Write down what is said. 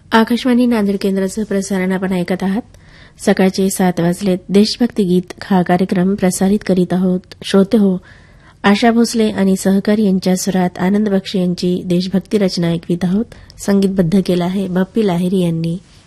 आकाशवाणी नांदेड केंद्राचं प्रसारण आपण ऐकत आहात. सकाळचे 7 वाजलेत. देशभक्ती गीत हा कार्यक्रम प्रसारित करीत आहोत. श्रोते हो, आशा भोसले आणि सहकारी यांच्या स्वरात आनंद बक्षी यांची देशभक्ती रचना ऐकवीत आहोत. संगीतबद्ध केलं आहे बप्पी लाहिरी यांनी.